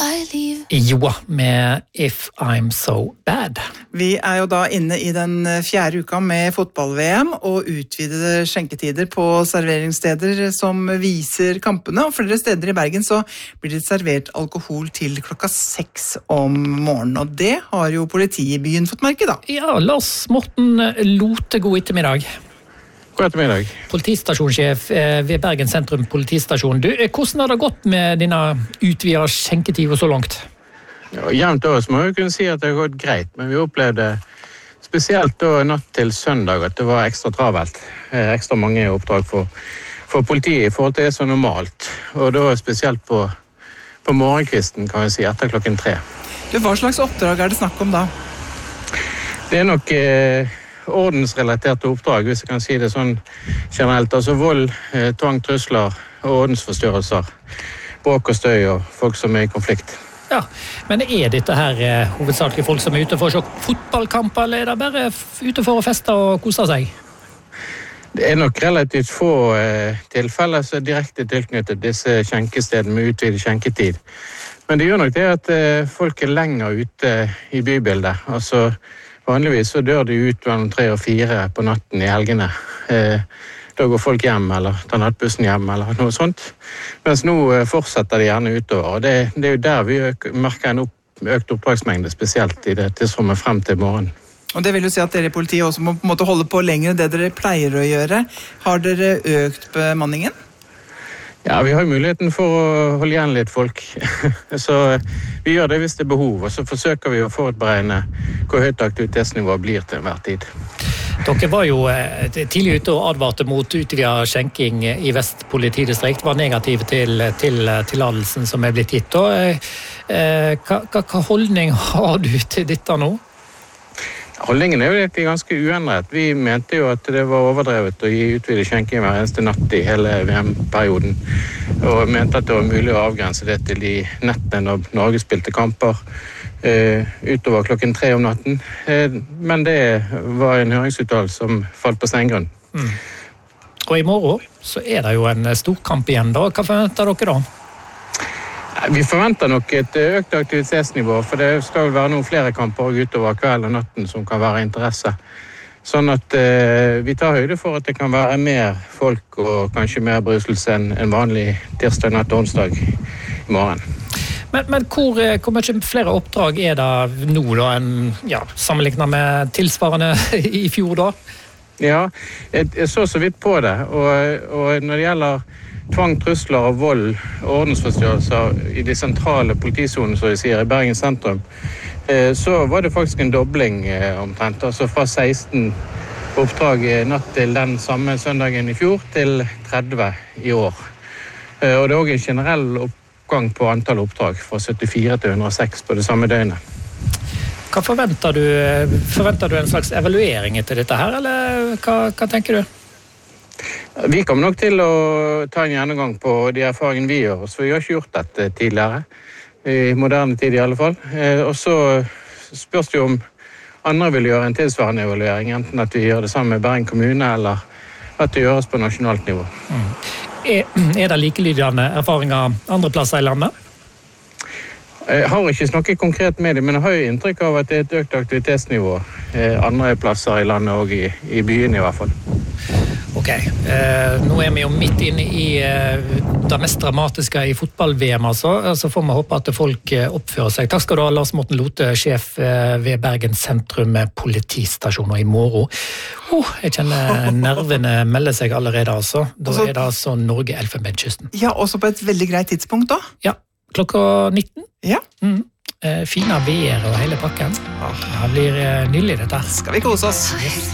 Joa med If I'm So Bad. Vi jo da inne I den 4. uka med fotball-VM og utvidede skjenketider på serveringssteder som viser kampene. Og flere steder I Bergen så blir det servert alkohol til klokka 6 om morgenen. Og det har jo politiet I byen fått merke da. Ja, Lars Morten Lote, god ettermiddag. God ettermiddag. Politistasjonssjef ved Bergen sentrum politistasjon. Hvordan har det gått med dine utvidede skjenketider så langt? Ja, jevnt over så må vi kunne si at det har gått greit, men vi opplevde spesielt da natt til søndag at det var ekstra travelt. Ekstra mange oppdrag for politiet I forhold til det som normalt. Og da spesielt på morgenkvisten, kan vi si, etter klokken 3. Hva slags oppdrag det snakk om da? Det nok ordensrelaterte oppdrag, hvis jeg kan si det sånn generelt. Altså vold, tvang, trusler og ordensforstyrrelser. Bråk og støy og folk som I konflikt. Ja, men dette her hovedsakelig folk som ute for å se fotballkamper, eller det bare ute for å feste og kose seg? Det nok relativt få tilfeller som direkte tilknyttet disse skjenkestedene med utvidet skjenketid. Men det gjør nok det at folk lenger ute I bybildet. Altså, vanligvis så dør de ut mellom 3 og 4 på natten I helgene. Da går folk hjem, eller tar nattbussen hjem, eller noe sånt. Mens nå fortsetter de gjerne utover, og det jo der vi merker en økt oppdragsmengde, spesielt I det tidsrommet frem til morgen. Og det vil jo si at dere I politiet også må på en måte holde på lenger enn det dere pleier å gjøre. Har dere økt bemanningen? Ja, vi har muligheten for å holde igjen litt folk. Så vi gjør det hvis det behov, og så forsøker vi å forutberegne hvor høyt aktivitetsnivået blir til hver tid. Dere var jo tidlig ute og advarte mot utvidet skjenking I Vest politidistrikt, var negative til tilladelsen som blitt gitt. Hva holdning har du til dette nå? Holdningen jo egentlig ganske uendret. Vi mente jo at det var overdrevet å gi utvidet skjenking hver eneste natt I hele VM-perioden, og mente at det var mulig å avgrense det til de nettene når Norge spilte kamper utover klokken 3 om natten. Men det var en høringsuttalelse som falt på steingrunn. Og I morgen så det jo en stor kamp igjen da. Hva forventer dere da? Vi forventer nok et økt aktivitetsnivå, for det skal vel være noen flere kamper utover kvelden og natten som kan være interesse. Sånn at vi tar høyde for at det kan være mer folk og kanskje mer bruselse enn vanlig tirsdag, natt og onsdag I morgen. Men hvor mye flere oppdrag det nå da, sammenlignet med tilsvarende I fjor da? Ja, jeg så vidt på det, og når det gjelder tvang, trusler og vold og ordensforstyrrelser I de sentrale politisonene, som vi sier, I Bergen sentrum, så var det faktisk en dobling omtrent. Altså fra 16 oppdrag natt til den samme søndagen I fjor til 30 I år. Og det også en generell oppgang på antall oppdrag fra 74 til 106 på det samme døgnet. Hva forventer du? Forventer du en slags evaluering etter dette her, eller hva tenker du? Vi kommer nok til å ta en gjennomgang på de erfaringene vi gjør, så vi har ikke gjort dette tidligere, I moderne tid I alle fall. Og så spørs det jo om andre vil gjøre en tilsvarende evaluering, enten at vi gjør det sammen med Bergen kommune, eller at det gjøres på nasjonalt nivå. Det likelydende erfaringer andre plasser I landet? Jeg har ikke snakket konkret med dem, men jeg har jo inntrykk av at det et økt aktivitetsnivå andre plasser I landet og I byen I hvert fall. Ok, nå vi jo midt inne I det mest dramatiske I fotball-VM, så får vi håpe at folk oppfører seg. Takk skal du ha, Lars Morten Lote, sjef ved Bergen sentrum politistasjon I morgen. Jeg kjenner nervene melder seg allerede, altså. Da det altså Norge Elfenbenskysten. Ja, også på et veldig greit tidspunkt da. Ja, klokka 19. Ja. Fine vær og hele pakken. Det blir nydelig dette. Skal vi kose oss?